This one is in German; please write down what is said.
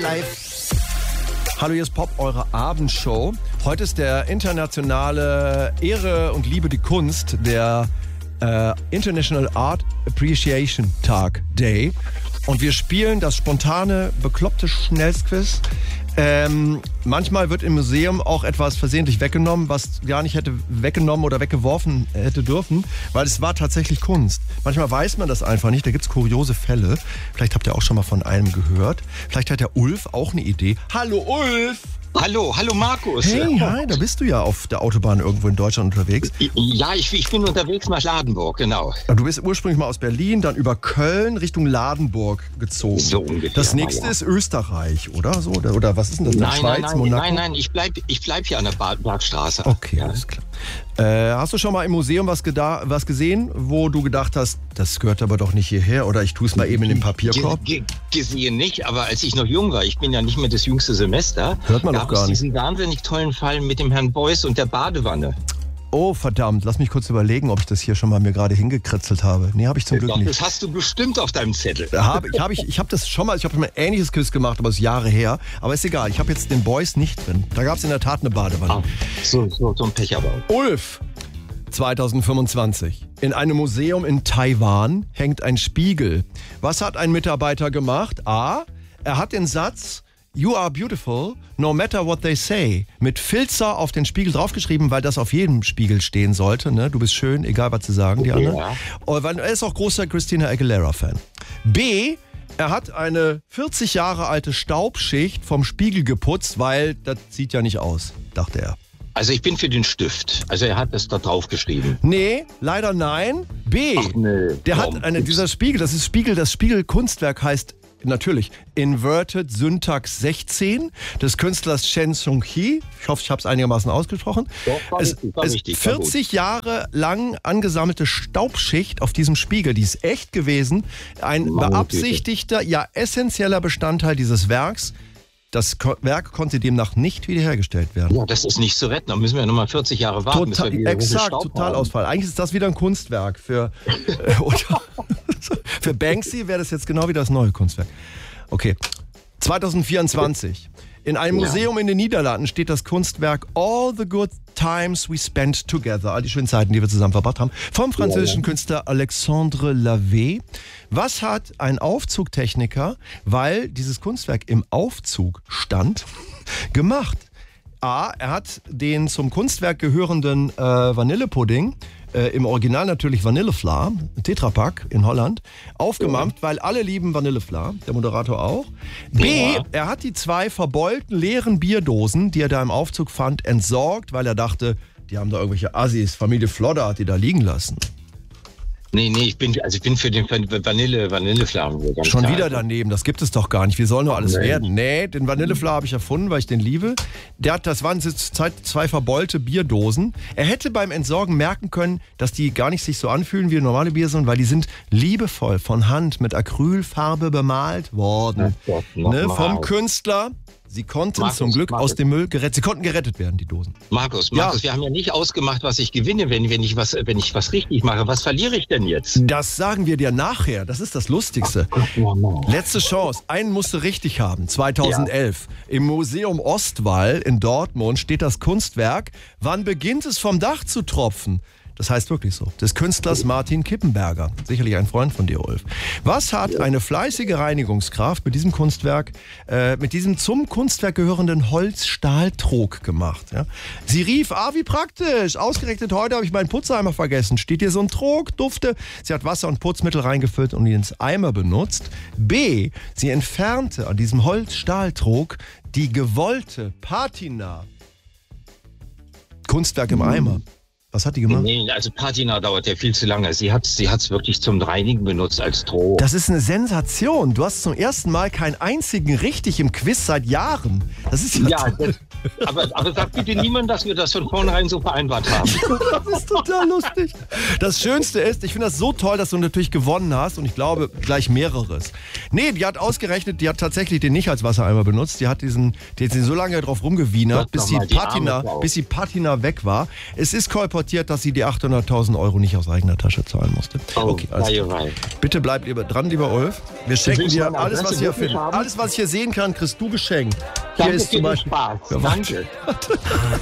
live. Hallo, hier ist Pop, eure Abendshow. Heute ist der internationale Ehre und Liebe die Kunst, der International Art Appreciation Tag Day. Und wir spielen das spontane, bekloppte Schnellsquiz. Manchmal wird im Museum auch etwas versehentlich weggenommen, was gar nicht hätte weggenommen oder weggeworfen hätte dürfen, weil es war tatsächlich Kunst. Manchmal weiß man das einfach nicht, da gibt es kuriose Fälle. Vielleicht habt ihr auch schon mal von einem gehört. Vielleicht hat der Ulf auch eine Idee. Hallo Ulf! Hallo Markus. Hey, hi, da bist du ja auf der Autobahn irgendwo in Deutschland unterwegs. Ja, ich bin unterwegs nach Ladenburg, genau. Du bist ursprünglich mal aus Berlin, dann über Köln Richtung Ladenburg gezogen. So ungefähr. Das nächste ist Österreich, oder? So, oder was ist denn das? Schweiz, Monaco? Nein, ich bleib hier an der Bergstraße. Okay, ja. Alles klar. Hast du schon mal im Museum was gesehen, wo du gedacht hast, das gehört aber doch nicht hierher oder ich tue es mal eben in den Papierkorb? Gesehen nicht, aber als ich noch jung war, ich bin ja nicht mehr das jüngste Semester, hört man doch gar nicht. Diesen wahnsinnig tollen Fall mit dem Herrn Beuys und der Badewanne. Oh, verdammt, lass mich kurz überlegen, ob ich das hier schon mal mir gerade hingekritzelt habe. Nee, habe ich zum Glück nicht. Das hast du bestimmt auf deinem Zettel. Ich habe das schon mal, ich habe ein ähnliches Quiz gemacht, aber es ist Jahre her. Aber ist egal, ich habe jetzt den Beuys nicht drin. Da gab es in der Tat eine Badewanne. So ein Pech aber. Ulf, 2025. In einem Museum in Taiwan hängt ein Spiegel. Was hat ein Mitarbeiter gemacht? A, er hat den Satz "You are beautiful, no matter what they say" mit Filzer auf den Spiegel draufgeschrieben, weil das auf jedem Spiegel stehen sollte. Ne? Du bist schön, egal was sie sagen, die anderen. Ja. Weil er ist auch großer Christina Aguilera-Fan. B, er hat eine 40 Jahre alte Staubschicht vom Spiegel geputzt, weil das sieht ja nicht aus, dachte er. Also ich bin für den Stift. Also er hat das da drauf geschrieben. Nee, leider nein. B, der hat dieser Spiegel, das Spiegelkunstwerk heißt natürlich Inverted Syntax 16 des Künstlers Chen Sung-hee. Ich hoffe, ich habe es einigermaßen ausgesprochen. Doch, es ist 40 Jahre lang angesammelte Staubschicht auf diesem Spiegel. Die ist echt gewesen. Ein beabsichtigter, ja essentieller Bestandteil dieses Werks. Das Werk konnte demnach nicht wiederhergestellt werden. Ja, das ist nicht zu retten. Da müssen wir nochmal 40 Jahre warten, bis wir wieder exakt, Totalausfall. Eigentlich ist das wieder ein Kunstwerk. Für Banksy wäre das jetzt genau wie das neue Kunstwerk. Okay, 2024. In einem Museum in den Niederlanden steht das Kunstwerk All the Good Times We Spent Together. All die schönen Zeiten, die wir zusammen verbracht haben. Vom französischen Künstler Alexandre Lavet. Was hat ein Aufzugtechniker, weil dieses Kunstwerk im Aufzug stand, gemacht? A, er hat den zum Kunstwerk gehörenden Vanillepudding, im Original natürlich Vanillefla, Tetrapack in Holland, aufgemampft, weil alle lieben Vanillefla, der Moderator auch. B, er hat die 2 verbeulten leeren Bierdosen, die er da im Aufzug fand, entsorgt, weil er dachte, die haben da irgendwelche Assis, Familie Flodder hat die da liegen lassen. Nee, ich bin für den Vanillefla. Schon wieder daneben, das gibt es doch gar nicht. Wie soll nur alles werden? Nee, den Vanillefla habe ich erfunden, weil ich den liebe. Das waren jetzt 2 verbeulte Bierdosen. Er hätte beim Entsorgen merken können, dass die gar nicht sich so anfühlen wie normale Bier, sondern weil die sind liebevoll von Hand mit Acrylfarbe bemalt worden. Vom Künstler. Sie konnten zum Glück aus dem Müll gerettet werden, die Dosen. Markus, wir haben ja nicht ausgemacht, was ich gewinne, wenn ich was richtig mache. Was verliere ich denn jetzt? Das sagen wir dir nachher. Das ist das Lustigste. Letzte Chance. Einen musst du richtig haben. 2011. Ja. Im Museum Ostwall in Dortmund steht das Kunstwerk "Wann beginnt es vom Dach zu tropfen?" Das heißt wirklich so. Des Künstlers Martin Kippenberger. Sicherlich ein Freund von dir, Ulf. Was hat eine fleißige Reinigungskraft mit diesem Kunstwerk, mit diesem zum Kunstwerk gehörenden Holzstahltrog gemacht? Ja? Sie rief, wie praktisch. Ausgerechnet heute habe ich meinen Putzeimer vergessen. Steht hier so ein Trog, dufte. Sie hat Wasser und Putzmittel reingefüllt und ihn ins Eimer benutzt. B, sie entfernte an diesem Holzstahltrog die gewollte Patina. Kunstwerk im Eimer. Was hat die gemacht? Nee, also Patina dauert ja viel zu lange. Sie hat's wirklich zum Reinigen benutzt als Trog. Das ist eine Sensation. Du hast zum ersten Mal keinen einzigen richtig im Quiz seit Jahren. Das ist aber sag bitte niemand, dass wir das von vornherein so vereinbart haben. Das ist total lustig. Das Schönste ist, ich finde das so toll, dass du natürlich gewonnen hast und ich glaube gleich mehreres. Nee, die hat ausgerechnet, die hat tatsächlich den nicht als Wassereimer benutzt. Die hat sie so lange drauf rumgewienert, bis die Patina weg war. Es ist kolportiert aussortiert, dass sie die 800.000 Euro nicht aus eigener Tasche zahlen musste. Okay, alles klar. Bitte bleib dran, lieber Ulf. Wir schenken dir alles, was wir finden. Alles, was ich hier sehen kann, kriegst du geschenkt. Danke, hier ist zum Beispiel. Spaß. Danke.